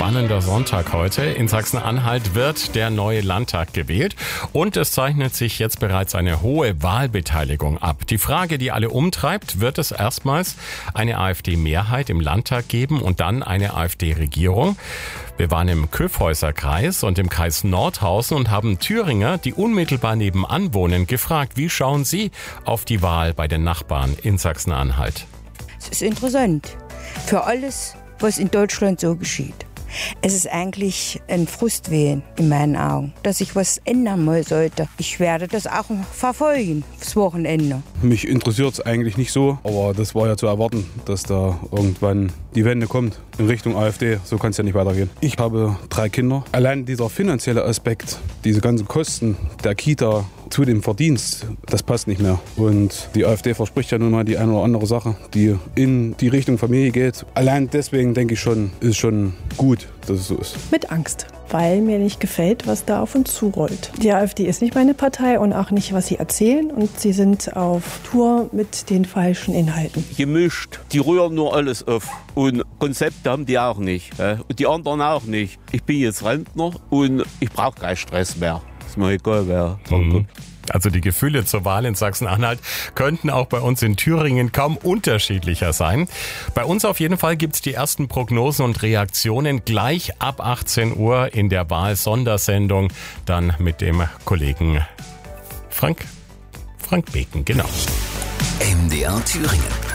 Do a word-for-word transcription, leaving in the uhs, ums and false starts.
spannender Sonntag heute. In Sachsen-Anhalt wird der neue Landtag gewählt und es zeichnet sich jetzt bereits eine hohe Wahlbeteiligung ab. Die Frage, die alle umtreibt, wird es erstmals eine AfD-Mehrheit im Landtag geben und dann eine AfD-Regierung? Wir waren im Kyffhäuser-Kreis und im Kreis Nordhausen und haben Thüringer, die unmittelbar nebenan wohnen, gefragt, wie schauen sie auf die Wahl bei den Nachbarn in Sachsen-Anhalt? Es ist interessant für alles, was in Deutschland so geschieht. Es ist eigentlich ein Frustwehen in meinen Augen, dass sich was ändern mal sollte. Ich werde das auch verfolgen, das Wochenende. Mich interessiert es eigentlich nicht so, aber das war ja zu erwarten, dass da irgendwann die Wende kommt in Richtung AfD. So kann es ja nicht weitergehen. Ich habe drei Kinder. Allein dieser finanzielle Aspekt, diese ganzen Kosten der Kita zu dem Verdienst, das passt nicht mehr. Und die AfD verspricht ja nun mal die eine oder andere Sache, die in die Richtung Familie geht. Allein deswegen denke ich schon, ist schon gut, dass es so ist. Mit Angst, weil mir nicht gefällt, was da auf uns zurollt. Die AfD ist nicht meine Partei und auch nicht, was sie erzählen. Und sie sind auf Tour mit den falschen Inhalten. Gemischt. Die rühren nur alles auf. Und Konzepte haben die auch nicht. Und die anderen auch nicht. Ich bin jetzt Rentner und ich brauche keinen Stress mehr. Ist mir egal, wer dran kommt. Also die Gefühle zur Wahl in Sachsen-Anhalt könnten auch bei uns in Thüringen kaum unterschiedlicher sein. Bei uns auf jeden Fall gibt's die ersten Prognosen und Reaktionen gleich ab achtzehn Uhr in der Wahl-Sondersendung. Dann mit dem Kollegen Frank, Frank Beken, genau. M D R Thüringen.